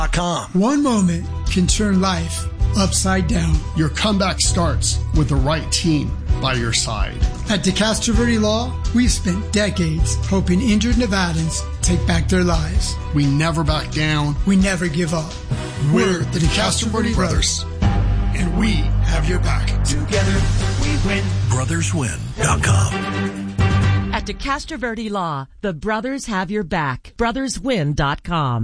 One moment can turn life upside down. Your comeback starts with the right team by your side. At DeCastro Verde Law, we've spent decades helping injured Nevadans take back their lives. We never back down. We never give up. We're the DeCastro Verde Brothers, and we have your back. Together, we win. BrothersWin.com. At DeCastro Verde Law, the brothers have your back. BrothersWin.com.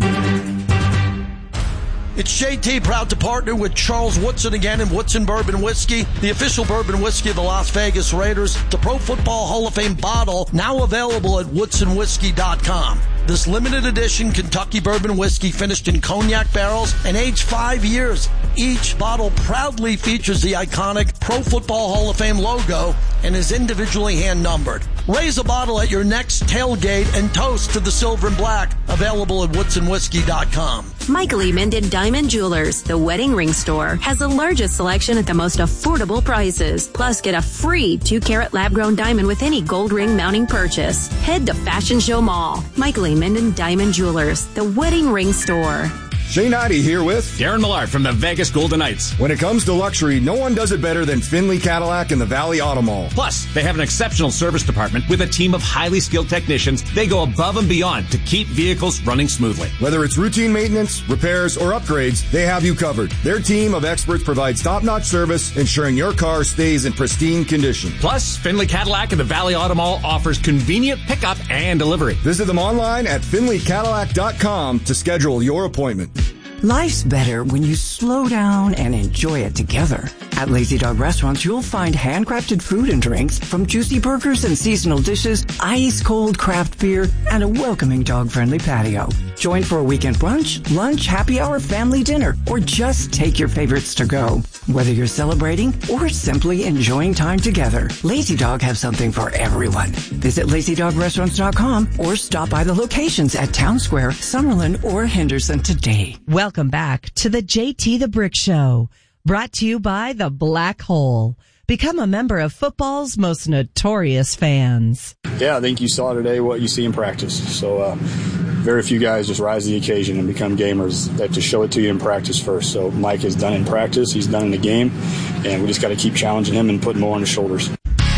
It's JT, proud to partner with Charles Woodson again in Woodson Bourbon Whiskey, the official bourbon whiskey of the Las Vegas Raiders. The Pro Football Hall of Fame bottle, now available at woodsonwhiskey.com. This limited edition Kentucky bourbon whiskey finished in cognac barrels and aged 5 years. Each bottle proudly features the iconic Pro Football Hall of Fame logo and is individually hand-numbered. Raise a bottle at your next tailgate and toast to the silver and black. Available at woodsonwhiskey.com. Michael E. Minden Diamond Jewelers, the wedding ring store, has the largest selection at the most affordable prices. Plus, get a free 2-carat lab-grown diamond with any gold ring mounting purchase. Head to Fashion Show Mall. Michael E. Minden Diamond Jewelers, the wedding ring store. Shane Heide here with Darren Millard from the Vegas Golden Knights. When it comes to luxury, no one does it better than Finley Cadillac and the Valley Auto Mall. Plus, they have an exceptional service department with a team of highly skilled technicians. They go above and beyond to keep vehicles running smoothly. Whether it's routine maintenance, repairs, or upgrades, they have you covered. Their team of experts provides top-notch service, ensuring your car stays in pristine condition. Plus, Finley Cadillac and the Valley Auto Mall offers convenient pickup and delivery. Visit them online at finleycadillac.com to schedule your appointment. Life's better when you slow down and enjoy it together. At Lazy Dog Restaurants, you'll find handcrafted food and drinks, from juicy burgers and seasonal dishes, ice-cold craft beer, and a welcoming dog-friendly patio. Join for a weekend brunch, lunch, happy hour, family dinner, or just take your favorites to go. Whether you're celebrating or simply enjoying time together, Lazy Dog has something for everyone. Visit LazyDogRestaurants.com or stop by the locations at Town Square, Summerlin, or Henderson today. Welcome back to the JT the Brick Show, brought to you by The Black Hole. Become a member of football's most notorious fans. Yeah, I think you saw today what you see in practice. So very few guys just rise to the occasion and become gamers. They have to show it to you in practice first. So Mike has done it in practice. He's done it in the game. And we just got to keep challenging him and putting more on his shoulders.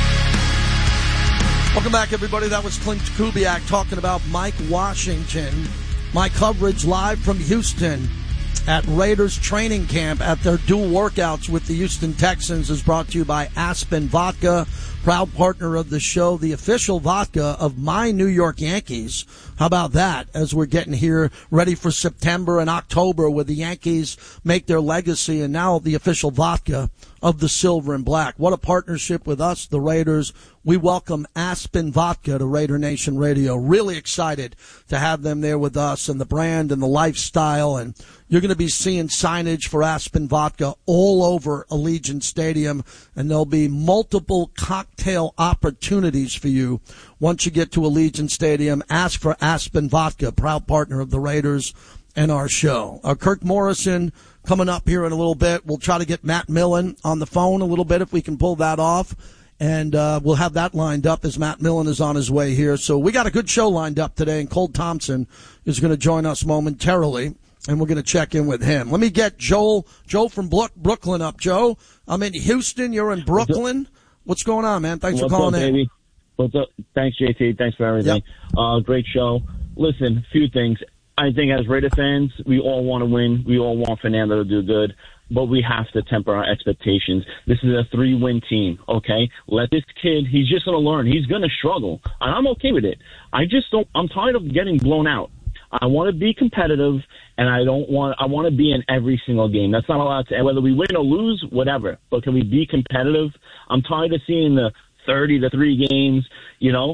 Welcome back, everybody. That was Clint Kubiak talking about Mike Washington. My coverage live from Houston at Raiders training camp at their dual workouts with the Houston Texans is brought to you by Aspen Vodka, proud partner of the show, the official vodka of my New York Yankees. How about that, as we're getting here ready for September and October, where the Yankees make their legacy, and now the official vodka of the Silver and Black. What a partnership with us, the Raiders. We welcome Aspen Vodka to Raider Nation Radio. Really excited to have them there with us, and the brand and the lifestyle. And you're going to be seeing signage for Aspen Vodka all over Allegiant Stadium, and there'll be multiple cocktail opportunities for you once you get to Allegiant Stadium. Ask for Aspen Vodka, proud partner of the Raiders and our show. Kirk Morrison coming up here in a little bit. We'll try to get Matt Millen on the phone a little bit if we can pull that off. And we'll have that lined up as Matt Millen is on his way here. So we got a good show lined up today, and Cole Thompson is going to join us momentarily, and we're going to check in with him. Let me get Joe from Brooklyn up. Joe, I'm in Houston. You're in Brooklyn. What's going on, man? Thanks for calling in. Baby? What's up? Thanks, JT. Thanks for everything. Yep. Great show. Listen, a few things. I think as Raider fans, we all want to win. We all want Fernando to do good, but we have to temper our expectations. This is a 3-win team, okay? Let this kid, he's just going to learn. He's going to struggle, and I'm okay with it. I'm tired of getting blown out. I want to be competitive, and I want to be in every single game. That's not allowed to, whether we win or lose, whatever, but can we be competitive? I'm tired of seeing the 30-3 games, you know?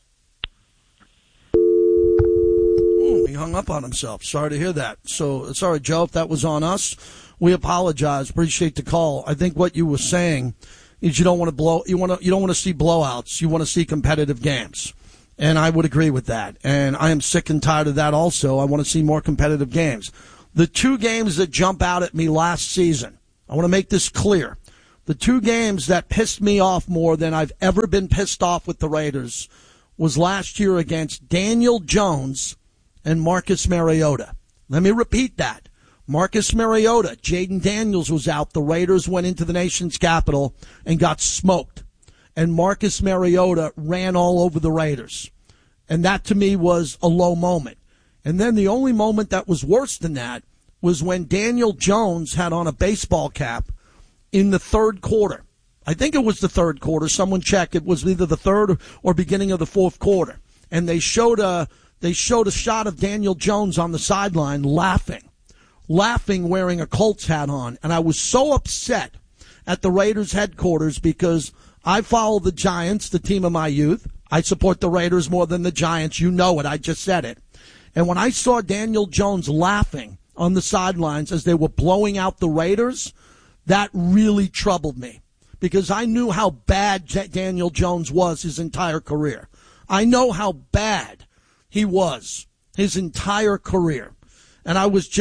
He hung up on himself. Sorry to hear that. So, sorry, Joe, if that was on us. We apologize. Appreciate the call. I think what you were saying is you don't want to see blowouts. You want to see competitive games. And I would agree with that. And I am sick and tired of that also. I want to see more competitive games. The two games that jump out at me last season, I want to make this clear. The two games that pissed me off more than I've ever been pissed off with the Raiders was last year against Daniel Jones and Marcus Mariota. Let me repeat that. Marcus Mariota, Jaden Daniels was out. The Raiders went into the nation's capital and got smoked. And Marcus Mariota ran all over the Raiders. And that, to me, was a low moment. And then the only moment that was worse than that was when Daniel Jones had on a baseball cap in the third quarter. I think it was the third quarter. Someone check. It was either the third or beginning of the fourth quarter. And they showed a shot of Daniel Jones on the sideline laughing wearing a Colts hat on. And I was so upset at the Raiders headquarters because I follow the Giants, the team of my youth. I support the Raiders more than the Giants. You know it. I just said it. And when I saw Daniel Jones laughing on the sidelines as they were blowing out the Raiders, that really troubled me because I knew how bad Daniel Jones was his entire career. I know how bad he was his entire career. And I was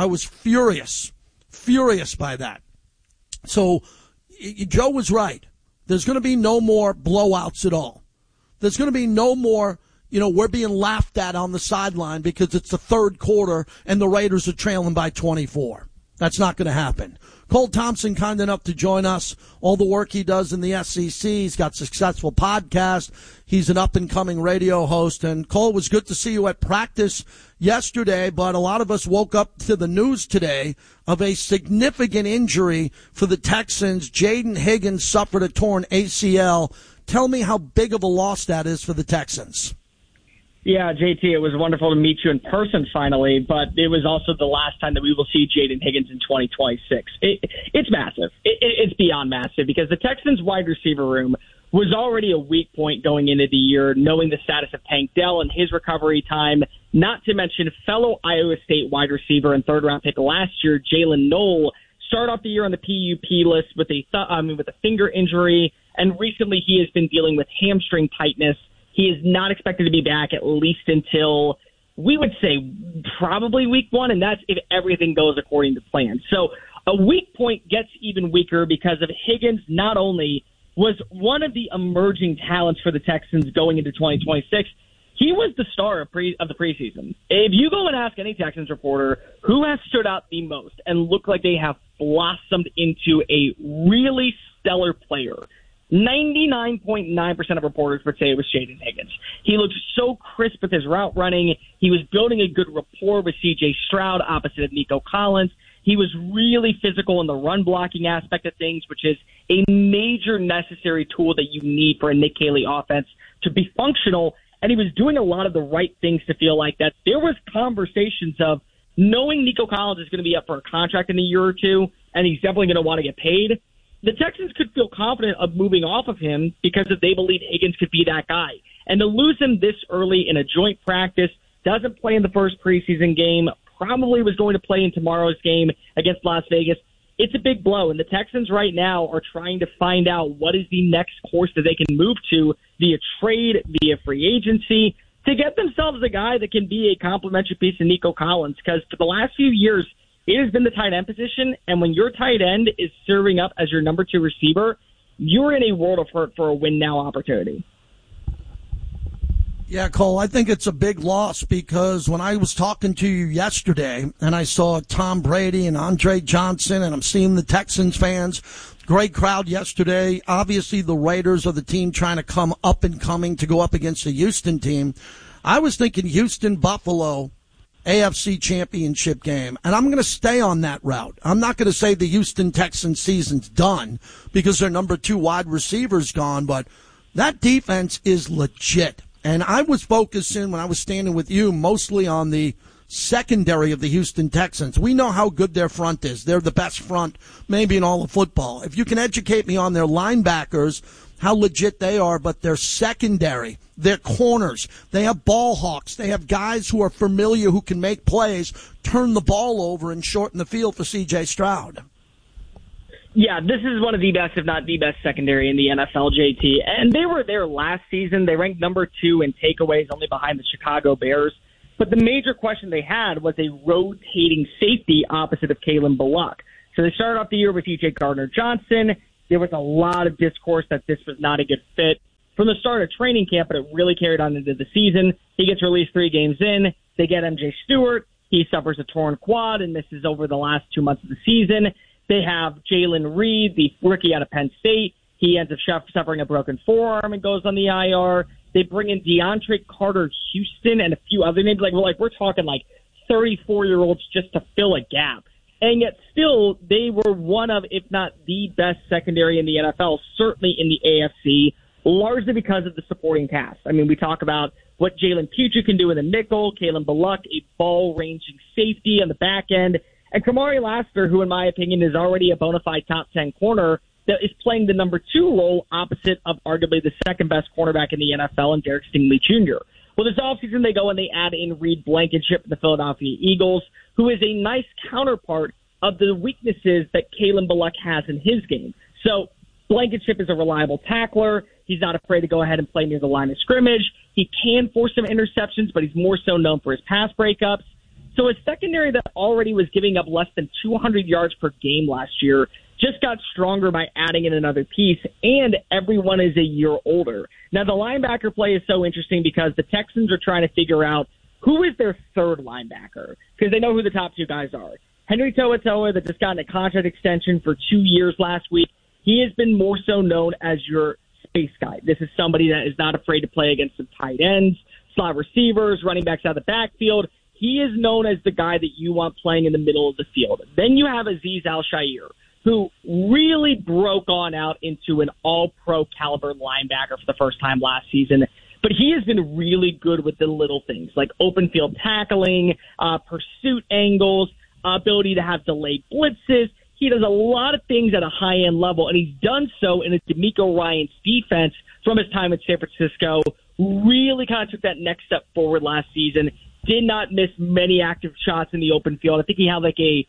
furious by that. So Joe was right. There's going to be no more blowouts at all. There's going to be no more, we're being laughed at on the sideline because it's the third quarter and the Raiders are trailing by 24. That's not going to happen. Cole Thompson, kind enough to join us. All the work he does in the SEC. He's got a successful podcast. He's an up-and-coming radio host. And, Cole, it was good to see you at practice yesterday, but a lot of us woke up to the news today of a significant injury for the Texans. Jaden Higgins suffered a torn ACL. Tell me how big of a loss that is for the Texans. Yeah, JT, it was wonderful to meet you in person finally, but it was also the last time that we will see Jaden Higgins in 2026. It's massive. It's beyond massive because the Texans' wide receiver room was already a weak point going into the year, knowing the status of Tank Dell and his recovery time, not to mention fellow Iowa State wide receiver and third-round pick last year, Jalen Knoll, started off the year on the PUP list with a finger injury, and recently he has been dealing with hamstring tightness. He is not expected to be back at least until, we would say, probably week 1, and that's if everything goes according to plan. So a weak point gets even weaker because of Higgins not only was one of the emerging talents for the Texans going into 2026, he was the star of the preseason. If you go and ask any Texans reporter who has stood out the most and looked like they have blossomed into a really stellar player, 99.9% of reporters would say it was Jaden Higgins. He looked so crisp with his route running. He was building a good rapport with C.J. Stroud opposite of Nico Collins. He was really physical in the run blocking aspect of things, which is a major necessary tool that you need for a Nick Caley offense to be functional. And he was doing a lot of the right things to feel like that. There was conversations of knowing Nico Collins is going to be up for a contract in a year or two, and he's definitely going to want to get paid. The Texans could feel confident of moving off of him because if they believe Higgins could be that guy. And to lose him this early in a joint practice, doesn't play in the first preseason game, probably was going to play in tomorrow's game against Las Vegas, it's a big blow. And the Texans right now are trying to find out what is the next course that they can move to via trade, via free agency, to get themselves a guy that can be a complementary piece of Nico Collins. Because for the last few years, it has been the tight end position, and when your tight end is serving up as your number 2 receiver, you're in a world of hurt for a win-now opportunity. Yeah, Cole, I think it's a big loss because when I was talking to you yesterday and I saw Tom Brady and Andre Johnson and I'm seeing the Texans fans, great crowd yesterday. Obviously, the Raiders are the team trying to come up and coming to go up against the Houston team. I was thinking Houston-Buffalo AFC Championship game, and I'm going to stay on that route. I'm not going to say the Houston Texans season's done because their number 2 wide receiver's gone, but that defense is legit. And I was focusing, when I was standing with you, mostly on the secondary of the Houston Texans. We know how good their front is. They're the best front maybe in all of football. If you can educate me on their linebackers, how legit they are, but their secondary, their corners, they have ball hawks. They have guys who are familiar, who can make plays, turn the ball over, and shorten the field for C.J. Stroud. Yeah, this is one of the best, if not the best, secondary in the NFL, JT. And they were there last season. They ranked number 2 in takeaways, only behind the Chicago Bears. But the major question they had was a rotating safety opposite of Kalen Bullock. So they started off the year with E.J. Gardner-Johnson. There was a lot of discourse that this was not a good fit from the start of training camp, but it really carried on into the season. He gets released 3 games in. They get M.J. Stewart. He suffers a torn quad and misses over the last 2 months of the season. They have Jalen Reed, the rookie out of Penn State. He ends up suffering a broken forearm and goes on the IR. They bring in DeAndre Carter-Houston and a few other names. We're talking 34-year-olds just to fill a gap. And yet still, they were one of, if not the best secondary in the NFL, certainly in the AFC, largely because of the supporting cast. I mean, we talk about what Jalen Pucci can do in the nickel, Kalen Bullock, a ball-ranging safety on the back end, and Kamari Lassiter, who in my opinion is already a bona fide top 10 corner, that is playing the number 2 role opposite of arguably the second-best cornerback in the NFL, and Derek Stingley Jr. Well, this offseason they go and they add in Reed Blankenship from the Philadelphia Eagles, who is a nice counterpart of the weaknesses that Kalen Bullock has in his game. So Blankenship is a reliable tackler. He's not afraid to go ahead and play near the line of scrimmage. He can force some interceptions, but he's more so known for his pass breakups. So a secondary that already was giving up less than 200 yards per game last year just got stronger by adding in another piece, and everyone is a year older. Now, the linebacker play is so interesting because the Texans are trying to figure out who is their third linebacker, because they know who the top 2 guys are. Henry To'oTo'o, that just got a contract extension for 2 years last week, he has been more so known as your space guy. This is somebody that is not afraid to play against some tight ends, slot receivers, running backs out of the backfield. He is known as the guy that you want playing in the middle of the field. Then you have Azeez Al-Shaair, who really broke on out into an all-pro caliber linebacker for the first time last season. But he has been really good with the little things, like open field tackling, pursuit angles, ability to have delayed blitzes. He does a lot of things at a high-end level, and he's done so in a DeMeco Ryans defense from his time in San Francisco. Really kind of took that next step forward last season. Did not miss many active shots in the open field. I think he had a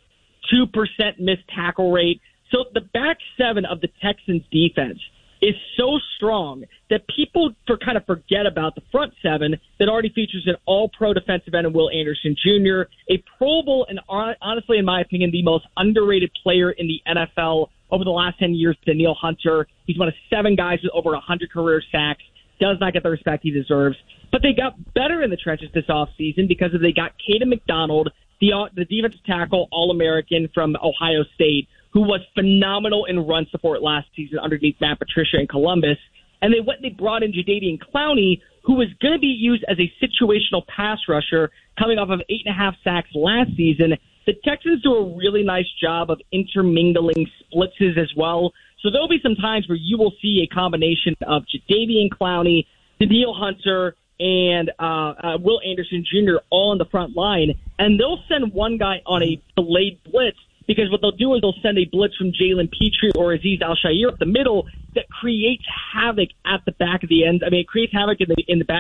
2% missed tackle rate. So the back 7 of the Texans defense is so strong that people kind of forget about the front 7 that already features an all-pro defensive end in Will Anderson Jr., a Pro Bowl and honestly, in my opinion, the most underrated player in the NFL over the last 10 years, Danielle Hunter. He's one of 7 guys with over 100 career sacks, does not get the respect he deserves. But they got better in the trenches this offseason because they got Caden McDonald, the defensive tackle All-American from Ohio State, who was phenomenal in run support last season underneath Matt Patricia in Columbus. And they brought in Jadeveon Clowney, who was going to be used as a situational pass rusher coming off of 8.5 sacks last season. The Texans do a really nice job of intermingling splitzes as well. So there'll be some times where you will see a combination of Jadeveon Clowney, Danielle Hunter, and Will Anderson Jr. all on the front line. And they'll send one guy on a delayed blitz, because what they'll do is they'll send a blitz from Jalen Petrie or Azeez Al-Shaair up the middle that creates havoc at the back of the end. I mean, it creates havoc in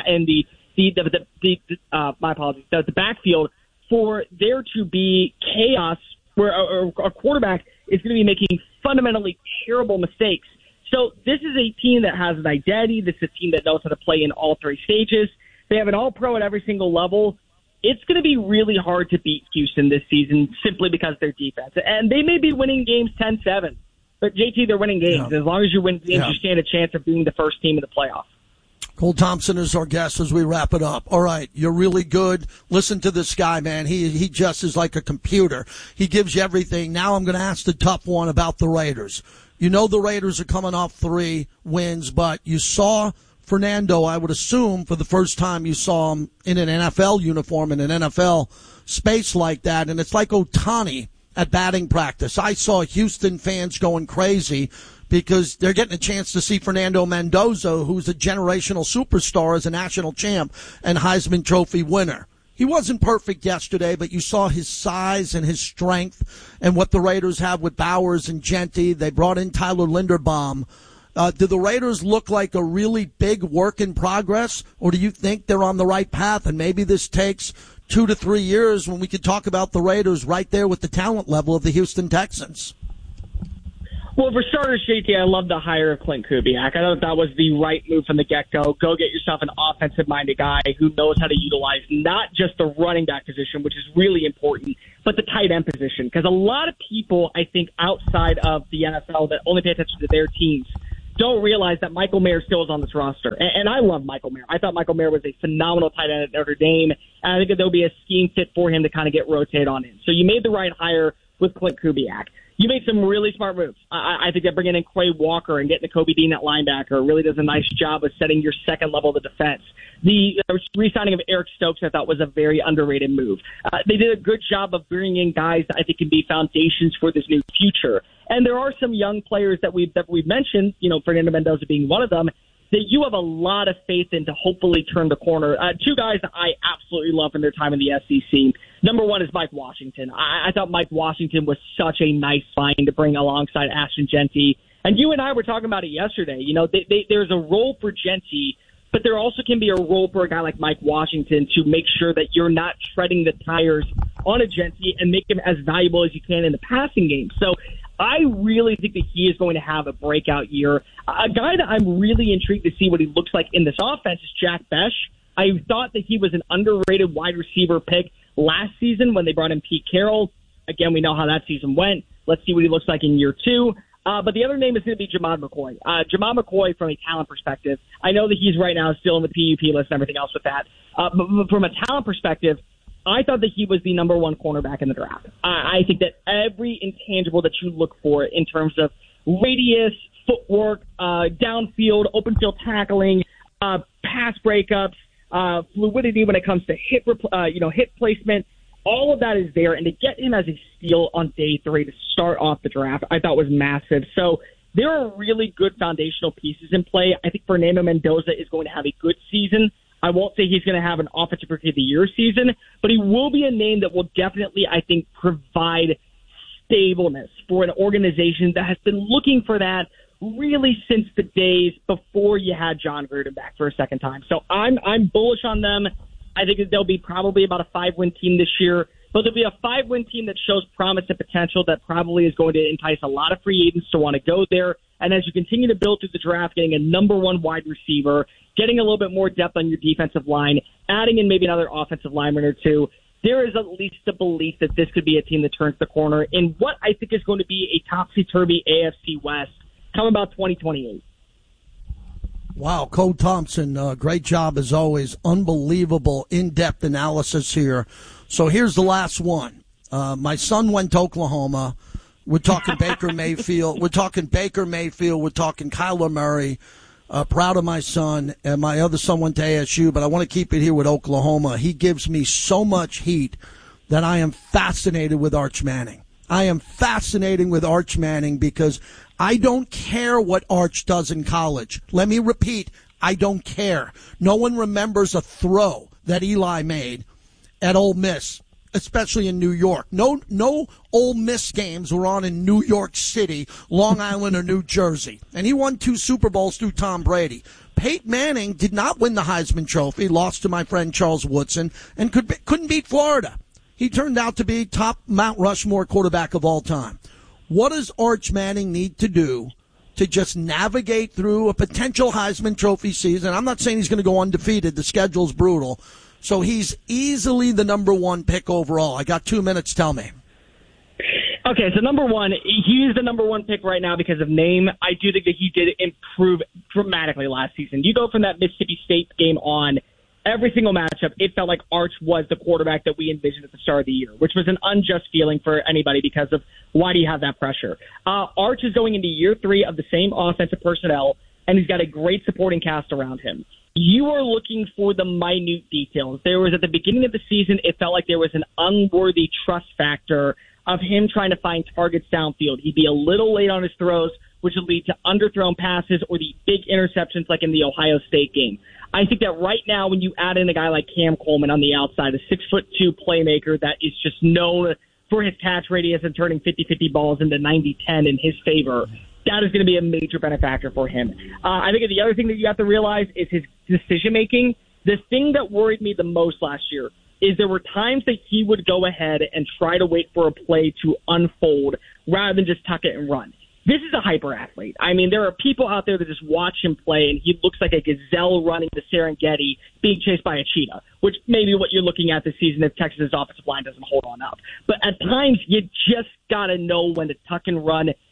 the backfield for there to be chaos where a quarterback is going to be making fundamentally terrible mistakes. So this is a team that has an identity. This is a team that knows how to play in all 3 stages. They have an all-pro at every single level. It's going to be really hard to beat Houston this season simply because of their defense. And they may be winning games 10-7. But, JT, they're winning games. Yeah. As long as you win games, you stand a chance of being the first team in the playoff. Cole Thompson is our guest as we wrap it up. All right, you're really good. Listen to this guy, man. He just is like a computer. He gives you everything. Now I'm going to ask the tough one about the Raiders. You know the Raiders are coming off 3 wins, but you saw Fernando, I would assume, for the first time you saw him in an NFL uniform, in an NFL space like that, and it's like Ohtani at batting practice. I saw Houston fans going crazy because they're getting a chance to see Fernando Mendoza, who's a generational superstar as a national champ and Heisman Trophy winner. He wasn't perfect yesterday, but you saw his size and his strength and what the Raiders have with Bowers and Genty. They brought in Tyler Linderbaum. Do the Raiders look like a really big work in progress, or do you think they're on the right path and maybe this takes 2 to 3 years when we could talk about the Raiders right there with the talent level of the Houston Texans? Well, for starters, JT, I love the hire of Clint Kubiak. I thought that was the right move from the get-go. Go get yourself an offensive-minded guy who knows how to utilize not just the running back position, which is really important, but the tight end position. Because a lot of people, I think, outside of the NFL that only pay attention to their teams don't realize that Michael Mayer still is on this roster. And I love Michael Mayer. I thought Michael Mayer was a phenomenal tight end at Notre Dame, and I think that there'll be a scheme fit for him to kind of get rotated on in. So you made the right hire with Clint Kubiak. You made some really smart moves. I think that bringing in Quay Walker and getting Nakobe Dean at linebacker really does a nice job of setting your second level of the defense. The re-signing of Eric Stokes, I thought, was a very underrated move. They did a good job of bringing in guys that I think can be foundations for this new future. And there are some young players that we've mentioned, Fernando Mendoza being one of them, that you have a lot of faith in to hopefully turn the corner. Two guys that I absolutely love from their time in the SEC. Number one is Mike Washington. I thought Mike Washington was such a nice find to bring alongside Ashton Jeanty. And you and I were talking about it yesterday. There's a role for Jeanty, but there also can be a role for a guy like Mike Washington to make sure that you're not treading the tires on a Jeanty and make him as valuable as you can in the passing game. So I really think that he is going to have a breakout year. A guy that I'm really intrigued to see what he looks like in this offense is Jack Bech. I thought that he was an underrated wide receiver pick last season when they brought in Pete Carroll. Again, we know how that season went. Let's see what he looks like in year two. But the other name is going to be Jamad McCoy. Jamad McCoy, from a talent perspective, I know that he's right now still in the PUP list and everything else with that. But from a talent perspective, I thought that he was the number one cornerback in the draft. I think that every intangible that you look for in terms of radius, footwork, downfield, open field tackling, pass breakups, fluidity when it comes to hit placement, all of that is there. And to get him as a steal on day 3 to start off the draft, I thought was massive. So there are really good foundational pieces in play. I think Fernando Mendoza is going to have a good season. I won't say he's going to have an Offensive Rookie of the Year season, but he will be a name that will definitely, I think, provide stableness for an organization that has been looking for that really since the days before you had John Gruden back for a second time. So I'm bullish on them. I think that they'll be probably about a 5-win team this year, but they'll be a 5-win team that shows promise and potential that probably is going to entice a lot of free agents to want to go there. And as you continue to build through the draft, getting a number one wide receiver, getting a little bit more depth on your defensive line, adding in maybe another offensive lineman or two, there is at least a belief that this could be a team that turns the corner in what I think is going to be a topsy-turvy AFC West come about 2028. Wow, Cole Thompson, great job as always. Unbelievable in-depth analysis here. So here's the last one. My son went to Oklahoma. We're talking Baker Mayfield. We're talking Kyler Murray. Proud of my son. And my other son went to ASU, but I want to keep it here with Oklahoma. He gives me so much heat that I am fascinated with Arch Manning. I am fascinated with Arch Manning because I don't care what Arch does in college. Let me repeat, I don't care. No one remembers a throw that Eli made at Ole Miss, especially in New York. No Ole Miss games were on in New York City, Long Island, or New Jersey. And he won 2 Super Bowls through Tom Brady. Peyton Manning did not win the Heisman Trophy, lost to my friend Charles Woodson, and couldn't beat Florida. He turned out to be top Mount Rushmore quarterback of all time. What does Arch Manning need to do to just navigate through a potential Heisman Trophy season? I'm not saying he's going to go undefeated. The schedule's brutal. So he's easily the number 1 pick overall. I got 2 minutes. Tell me. Okay, so number 1, he is the number 1 pick right now because of name. I do think that he did improve dramatically last season. You go from that Mississippi State game on, every single matchup, it felt like Arch was the quarterback that we envisioned at the start of the year, which was an unjust feeling for anybody because of why do you have that pressure? Arch is going into year 3 of the same offensive personnel, and he's got a great supporting cast around him. You are looking for the minute details. There was, at the beginning of the season, it felt like there was an unworthy trust factor of him trying to find targets downfield. He'd be a little late on his throws, which would lead to underthrown passes or the big interceptions like in the Ohio State game. I think that right now when you add in a guy like Cam Coleman on the outside, a 6'2" playmaker that is just known for his catch radius and turning 50-50 balls into 90-10 in his favor, that is going to be a major benefactor for him. I think the other thing that you have to realize is his decision-making. The thing that worried me the most last year is there were times that he would go ahead and try to wait for a play to unfold rather than just tuck it and run. This is a hyper athlete. I mean, there are people out there that just watch him play, and he looks like a gazelle running the Serengeti being chased by a cheetah, which may be what you're looking at this season if Texas's offensive line doesn't hold on up. But at times, you just got to know when to tuck and run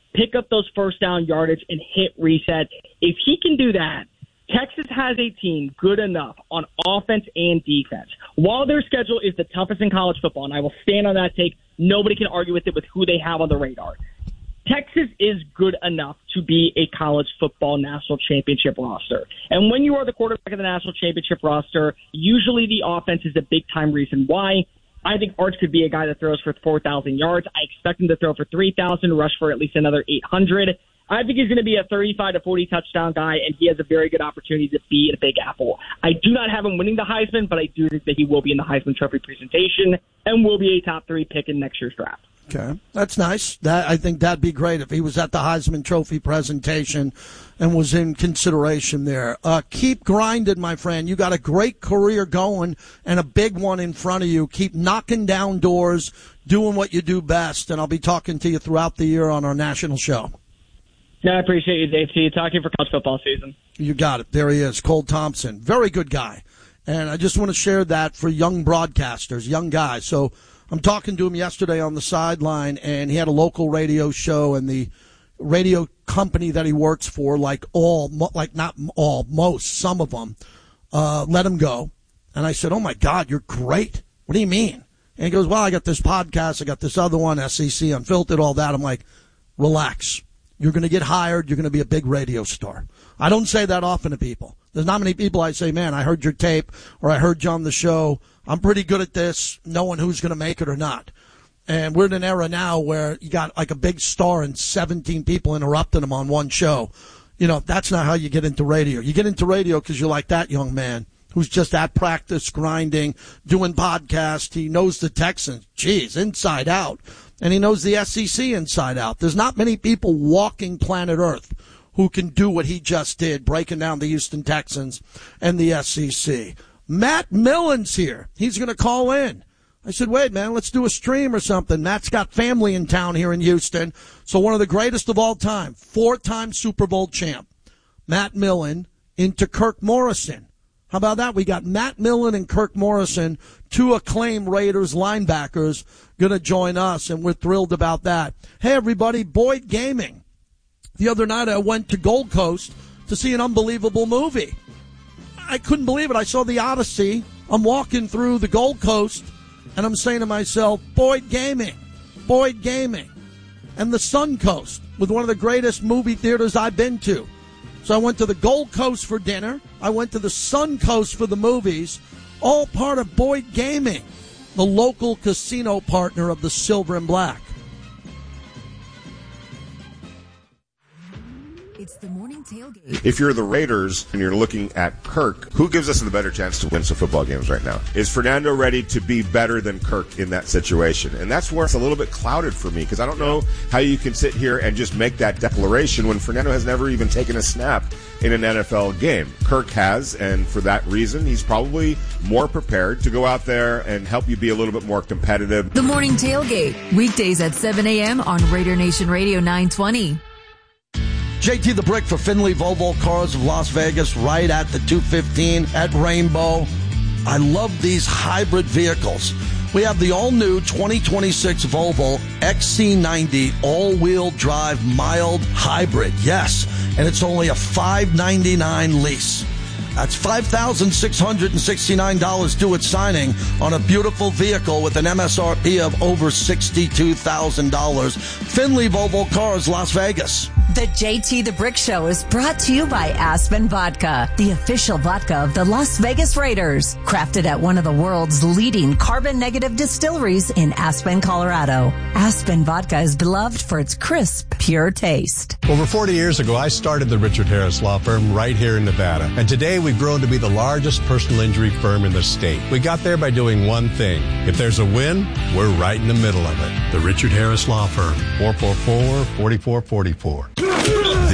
pick up those first down yardage, and hit reset. If he can do that, Texas has a team good enough on offense and defense. While their schedule is the toughest in college football, and I will stand on that take, nobody can argue with it with who they have on the radar. Texas is good enough to be a college football national championship roster. And when you are the quarterback of the national championship roster, usually the offense is a big-time reason why. I think Arch could be a guy that throws for 4,000 yards. I expect him to throw for 3,000, rush for at least another 800. I think he's going to be a 35 to 40 touchdown guy, and he has a very good opportunity to be in a Big Apple. I do not have him winning the Heisman, but I do think that he will be in the Heisman Trophy presentation and will be a top 3 pick in next year's draft. Okay, that's nice. I think that'd be great if he was at the Heisman Trophy presentation and was in consideration there. Keep grinding, my friend. You got a great career going and a big one in front of you. Keep knocking down doors, doing what you do best, and I'll be talking to you throughout the year on our national show. Yeah, I appreciate you, Dave T. Talking for college football season. You got it. There he is, Cole Thompson. Very good guy. And I just want to share that for young broadcasters, young guys. So I'm talking to him yesterday on the sideline, and he had a local radio show, and the radio company that he works for, some of them, let him go. And I said, oh, my God, you're great. What do you mean? And he goes, well, I got this podcast, I got this other one, SEC Unfiltered, all that. I'm like, relax. You're going to get hired. You're going to be a big radio star. I don't say that often to people. There's not many people I say, man, I heard your tape or I heard you on the show. I'm pretty good at this, knowing who's going to make it or not. And we're in an era now where you got like a big star and 17 people interrupting him on one show. You know, that's not how you get into radio. You get into radio because you're like that young man who's just at practice, grinding, doing podcasts. He knows the Texans, inside out. And he knows the SEC inside out. There's not many people walking planet Earth who can do what he just did, breaking down the Houston Texans and the SEC. Matt Millen's here. He's going to call in. I said, wait, man, let's do a stream or something. Matt's got family in town here in Houston. So one of the greatest of all time, 4-time Super Bowl champ, Matt Millen, into Kirk Morrison. How about that? We got Matt Millen and Kirk Morrison, 2 acclaimed Raiders linebackers, going to join us, and we're thrilled about that. Hey, everybody, Boyd Gaming. The other night I went to Gold Coast to see an unbelievable movie. I couldn't believe it. I saw The Odyssey. I'm walking through the Gold Coast, and I'm saying to myself, Boyd Gaming, and the Sun Coast, with one of the greatest movie theaters I've been to. So I went to the Gold Coast for dinner. I went to the Sun Coast for the movies, all part of Boyd Gaming, the local casino partner of the Silver and Black. It's the morning tailgate. If you're the Raiders and you're looking at Kirk, who gives us the better chance to win some football games right now? Is Fernando ready to be better than Kirk in that situation? And that's where it's a little bit clouded for me, because I don't know how you can sit here and just make that declaration when Fernando has never even taken a snap in an NFL game. Kirk has, and for that reason, he's probably more prepared to go out there and help you be a little bit more competitive. The morning tailgate, weekdays at 7 a.m. on Raider Nation Radio 920. JT the Brick for Findlay Volvo Cars of Las Vegas, right at the 215 at Rainbow. I love these hybrid vehicles. We have the all-new 2026 Volvo XC90 all-wheel drive mild hybrid. Yes, and it's only a $599 lease. That's $5,669 due at signing on a beautiful vehicle with an MSRP of over $62,000. Findlay Volvo Cars, Las Vegas. The JT the Brick Show is brought to you by Aspen Vodka, the official vodka of the Las Vegas Raiders. Crafted at one of the world's leading carbon-negative distilleries in Aspen, Colorado. Aspen Vodka is beloved for its crisp, pure taste. Over 40 years ago, I started the Richard Harris Law Firm right here in Nevada. And today we've grown to be the largest personal injury firm in the state. We got there by doing one thing. If there's a win, we're right in the middle of it. The Richard Harris Law Firm, 444-4444.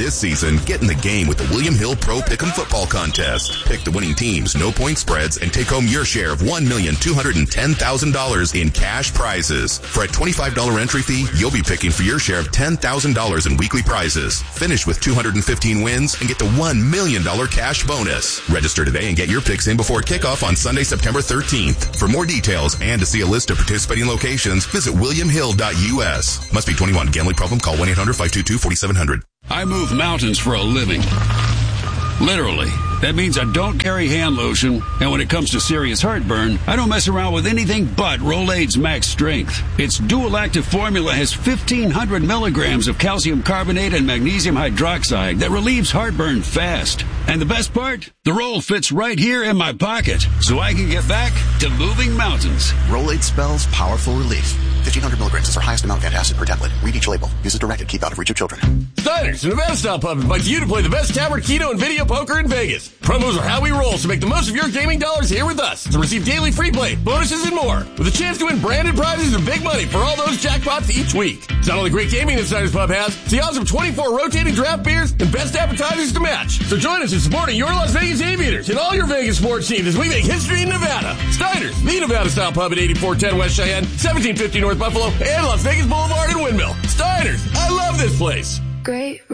This season, get in the game with the William Hill Pro Pick'em Football Contest. Pick the winning teams, no point spreads, and take home your share of $1,210,000 in cash prizes. For a $25 entry fee, you'll be picking for your share of $10,000 in weekly prizes. Finish with 215 wins and get the $1 million cash bonus. Register today and get your picks in before kickoff on Sunday, September 13th. For more details and to see a list of participating locations, visit williamhill.us. Must be 21. Gambling problem? Call 1-800-522-4700. I move mountains for a living. Literally. That means I don't carry hand lotion, and when it comes to serious heartburn, I don't mess around with anything but Rolaids Max Strength. Its dual-active formula has 1,500 milligrams of calcium carbonate and magnesium hydroxide that relieves heartburn fast. And the best part? The roll fits right here in my pocket, so I can get back to moving mountains. Rolaids spells powerful relief. 1,500 milligrams is our highest amount of antacid per tablet. Read each label. Use as directed. Keep out of reach of children. Steiner's, the Nevada-style pub, invites you to play the best tavern, keno, and video poker in Vegas. Promos are how we roll, so make the most of your gaming dollars here with us to receive daily free play, bonuses, and more, with a chance to win branded prizes and big money for all those jackpots each week. It's not only great gaming that Steiner's Pub has, it's the awesome 24 rotating draft beers and best appetizers to match. So join us in supporting your Las Vegas Aviators and all your Vegas sports teams as we make history in Nevada. Steiner's, the Nevada-style pub at 8410 West Cheyenne, 1750 North Buffalo, and Las Vegas Boulevard in Windmill. Steiner's, I love this place. Great